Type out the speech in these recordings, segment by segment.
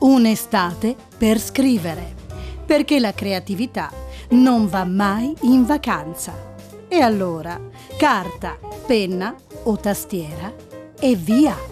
Un'estate per scrivere, perché la creatività non va mai in vacanza. E allora, carta, penna o tastiera e via!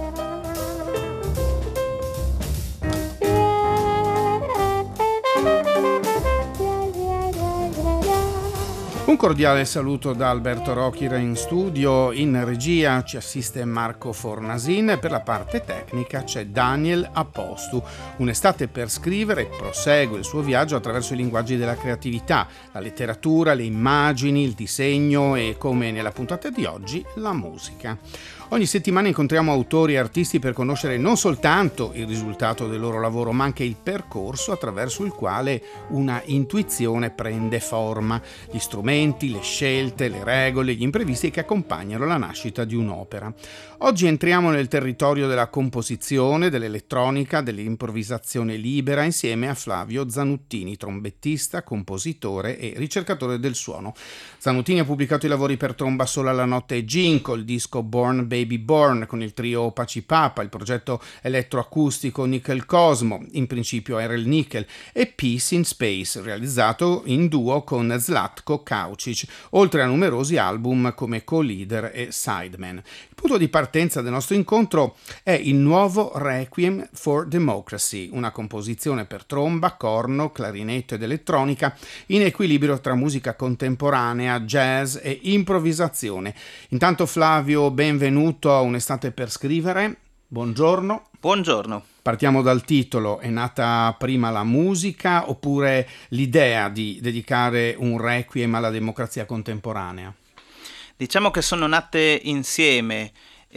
Un cordiale saluto da Alberto Rochira in studio. In regia ci assiste Marco Fornasin e per la parte tecnica c'è Daniel Apostu. Un'estate per scrivere prosegue il suo viaggio attraverso i linguaggi della creatività, la letteratura, le immagini, il disegno e, come nella puntata di oggi, la musica. Ogni settimana incontriamo autori e artisti per conoscere non soltanto il risultato del loro lavoro, ma anche il percorso attraverso il quale una intuizione prende forma, gli strumenti, le scelte, le regole, gli imprevisti che accompagnano la nascita di un'opera. Oggi entriamo nel territorio della composizione, dell'elettronica, dell'improvvisazione libera insieme a Flavio Zanuttini, trombettista, compositore e ricercatore del suono. Zanuttini ha pubblicato i lavori per tromba sola, la notte e ginco, il disco Born Baby Born con il trio Paci Papa, il progetto elettroacustico Nickel Cosmo, in principio era il Nickel, e Peace in Space, realizzato in duo con Zlatko Kaučić, oltre a numerosi album come co-leader e sideman. Il punto di partenza del nostro incontro è il nuovo Requiem for Democracy, una composizione per tromba, corno, clarinetto ed elettronica in equilibrio tra musica contemporanea, jazz e improvvisazione. Intanto Flavio, benvenuto a Un'estate per scrivere. Buongiorno. Buongiorno. Partiamo dal titolo. È nata prima la musica oppure l'idea di dedicare un requiem alla democrazia contemporanea? Diciamo che sono nate insieme.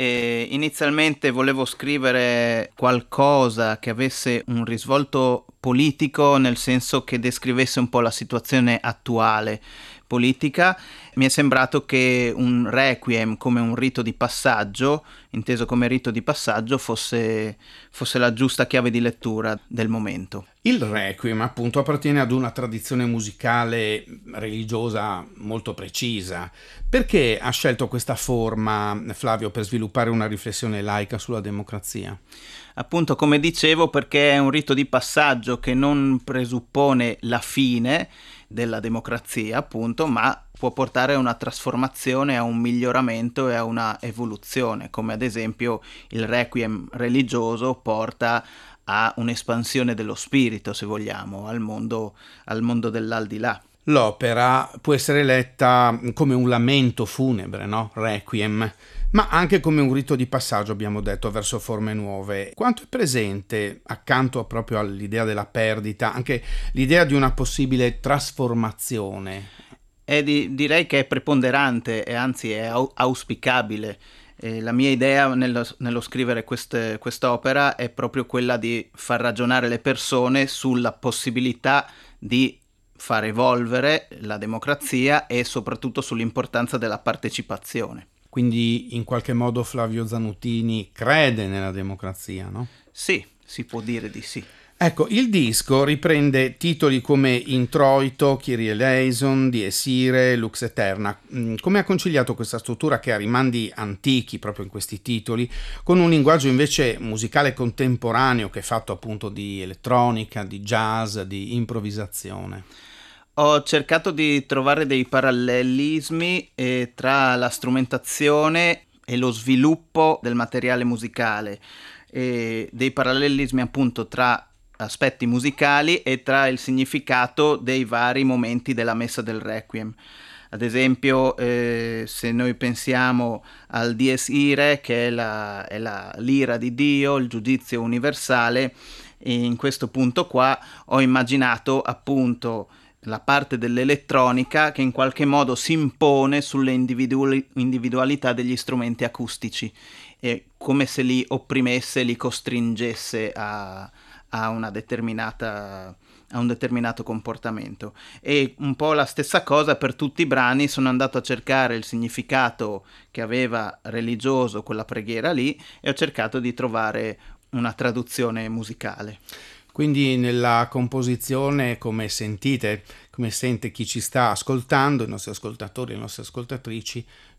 Inizialmente volevo scrivere qualcosa che avesse un risvolto politico, nel senso che descrivesse un po' la situazione attuale politica. Mi è sembrato che un requiem come un rito di passaggio, inteso come rito di passaggio, fosse la giusta chiave di lettura del momento. Il requiem appunto appartiene ad una tradizione musicale religiosa molto precisa. Perché ha scelto questa forma, Flavio, per sviluppare una riflessione laica sulla democrazia? Appunto, come dicevo, perché è un rito di passaggio che non presuppone la fine della democrazia, appunto, ma può portare a una trasformazione, a un miglioramento e a una evoluzione, come ad esempio il requiem religioso porta a un'espansione dello spirito, se vogliamo, al mondo dell'aldilà. L'opera può essere letta come un lamento funebre, no? Requiem, ma anche come un rito di passaggio, abbiamo detto, verso forme nuove. Quanto è presente, accanto proprio all'idea della perdita, anche l'idea di una possibile trasformazione? Direi che è preponderante e anzi è auspicabile. La mia idea nello scrivere quest'opera è proprio quella di far ragionare le persone sulla possibilità di far evolvere la democrazia e soprattutto sull'importanza della partecipazione. Quindi in qualche modo Flavio Zanuttini crede nella democrazia, no? Sì, si può dire di sì. Ecco, il disco riprende titoli come Introito, Kyrie eleison, Dies irae, Lux aeterna. Come ha conciliato questa struttura che ha rimandi antichi proprio in questi titoli con un linguaggio invece musicale contemporaneo che è fatto appunto di elettronica, di jazz, di improvvisazione? Ho cercato di trovare dei parallelismi tra la strumentazione e lo sviluppo del materiale musicale, dei parallelismi appunto tra aspetti musicali e tra il significato dei vari momenti della messa del Requiem. Ad esempio, se noi pensiamo al Dies Irae, che è l'ira di Dio, il giudizio universale, in questo punto qua ho immaginato appunto la parte dell'elettronica che in qualche modo si impone sulle individualità degli strumenti acustici, come se li opprimesse, li costringesse a un determinato comportamento. E un po' la stessa cosa per tutti i brani. Sono andato a cercare il significato che aveva religioso quella preghiera lì e ho cercato di trovare una traduzione musicale. Quindi nella composizione, come sente chi ci sta ascoltando, i nostri ascoltatori e le nostre ascoltatrici,